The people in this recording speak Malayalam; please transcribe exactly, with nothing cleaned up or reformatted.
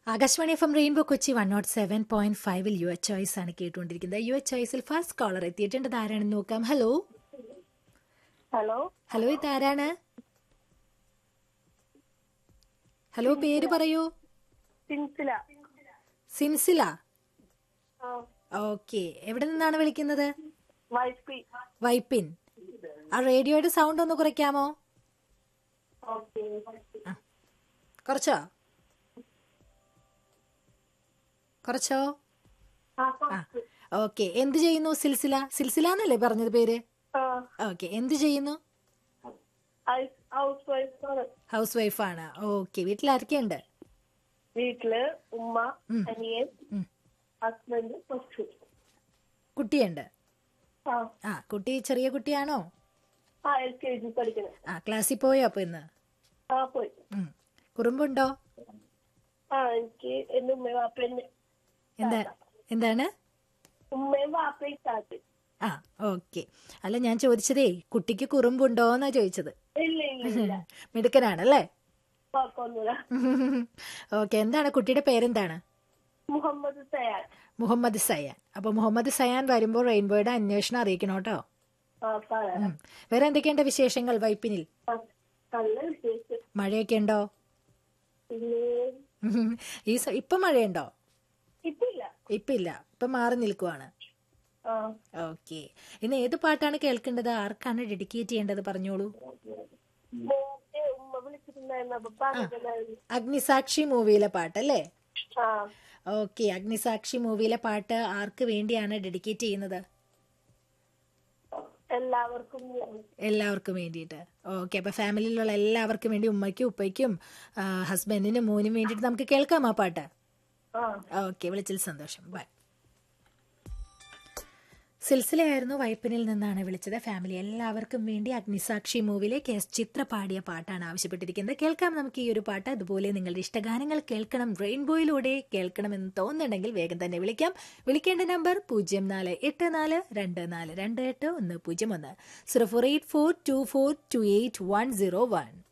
Akashvani F M rainbow Kochi one not seven point ഫൈവിൽ യു എച്ച് ചോയ്സ് ആണ് കേട്ടുകൊണ്ടിരിക്കുന്നത്. യു എച്ച് ചോയ്സിൽ ഫസ്റ്റ് കോളർ എത്തിയിട്ടുണ്ട്. ആരാണെന്ന് നോക്കാം. ഹലോ ഹലോ ഹലോ ഇതാരാണ്? ഹലോ പേര് പറയൂ. സിൻസില. സിൻസില. ആ, ഓക്കെ, എവിടെ നിന്നാണ് വിളിക്കുന്നത്? വൈപ്പി. വൈപ്പിൻ. ആ റേഡിയോയുടെ സൗണ്ട് ഒന്ന് കുറയ്ക്കാമോ? ഓക്കേ. കുറച്ചോ കുറച്ചോ ആ, ആ ഓക്കെ. എന്ത് ചെയ്യുന്നു സിൽസില? സിൽസില എന്നല്ലേ പറഞ്ഞത് പേര്? ആ, ഓക്കെ, എന്ത് ചെയ്യുന്നു? ഐ- ഹൗസ് വൈഫാണ്. ഹൗസ് വൈഫാണ്. ഓക്കെ, വീട്ടിലാരൊക്കെയുണ്ട്? വീട്ടില് ഉമ്മ, ഉം. അനിയൻ, ഉം. ഹസ്ബൻഡ്, കൊച്ചു. കുട്ടിയുണ്ട്. ആ ആ കുട്ടി ചെറിയ കുട്ടിയാണോ? ആ എൽ കെ ജി പഠിക്കണം. ആ ക്ലാസ്സിൽ പോയോ അപ്പൊ ഇന്ന്? ആ പോയി. ഉം. കുറുമ്പുണ്ടോ? ആ എനിക്ക് എന്റെ ഉമ്മയും വാപ്പയും എന്താ എന്താണ്? ഉമ്മയും വാപ്പയും താത്തി. ആ ഓക്കെ. അല്ല, ഞാൻ ചോദിച്ചതേ കുട്ടിക്ക് കുറുമ്പുണ്ടോന്നാ ചോദിച്ചത്. ഇല്ല ഇല്ല ഇല്ല, മിടുക്കനാണല്ലേ? കുഴപ്പമൊന്നുമില്ല. ഓക്കെ, എന്താണ് കുട്ടിയുടെ പേരെന്താണ്? മുഹമ്മദ് സയാൻ. മുഹമ്മദ് സയാൻ. അപ്പൊ മുഹമ്മദ് സയാൻ വരുമ്പോൾ റെയിൻബോയുടെ അന്വേഷണം അറിയിക്കണം കേട്ടോ. ആ പറയാം. ഉം. വേറെ എന്തൊക്കെയുണ്ട് വിശേഷങ്ങൾ വൈപ്പിനിൽ? ആ, നല്ല വിശേഷം. മഴയൊക്കെ ഉണ്ടോ? പിന്നെ ഉം. ഈ സ- ഇപ്പൊ മഴയുണ്ടോ? ഇപ്പില്ല. ഇപ്പൊ ഇല്ല, ഇപ്പൊ മാറി നിൽക്കുവാണ്. ആ ഓക്കെ, ഇന്ന് ഏത് പാട്ടാണ് കേൾക്കേണ്ടത്? ആർക്കാണ് ഡെഡിക്കേറ്റ് ചെയ്യേണ്ടത്? പറഞ്ഞോളൂ. മോക്ക് ഉമ്മ വിളിച്ചിട്ടുണ്ടായിരുന്നു, അപ്പൊ പറഞ്ഞിട്ടുണ്ടായിരുന്നു. അഗ്നിസാക്ഷി മൂവിയിലെ പാട്ടല്ലേ? ആ ഓക്കെ, അഗ്നിസാക്ഷി മൂവിയിലെ പാട്ട് ആർക്ക് വേണ്ടിയാണ് ഡെഡിക്കേറ്റ് ചെയ്യുന്നത്? എല്ലാവർക്കും എല്ലാവർക്കും വേണ്ടിയിട്ട്. ഓക്കെ, അപ്പൊ ഫാമിലിയിലുള്ള എല്ലാവർക്കും വേണ്ടി, ഉമ്മയ്ക്കും ഉപ്പയ്ക്കും ആ, ഹസ്ബൻഡിനും മോനും വേണ്ടിയിട്ട് നമുക്ക് കേൾക്കാം ആ പാട്ട്. ആ ഓക്കെ, വിളിച്ചതിൽ സന്തോഷം. ബൈ. സിൽസിലയായിരുന്നു, വൈപ്പിനിൽ നിന്നാണ് വിളിച്ചത്. ഫാമിലി എല്ലാവർക്കും വേണ്ടി അഗ്നിസാക്ഷി മൂവിലെ കെ എസ് ചിത്ര പാടിയ പാട്ടാണ് ആവശ്യപ്പെട്ടിരിക്കുന്നത്. കേൾക്കാം നമുക്ക് ഈ ഒരു പാട്ട്. അതുപോലെ നിങ്ങളുടെ ഇഷ്ടഗാനങ്ങൾ കേൾക്കണം, റെയിൻബോയിലൂടെ കേൾക്കണമെന്ന് തോന്നുന്നുണ്ടെങ്കിൽ വേഗം തന്നെ വിളിക്കാം. വിളിക്കേണ്ട നമ്പർ പൂജ്യം നാല് എട്ട് നാല് രണ്ട് നാല് രണ്ട് എട്ട് ഒന്ന് പൂജ്യം ഒന്ന് zero four eight four to four to eight one zero one.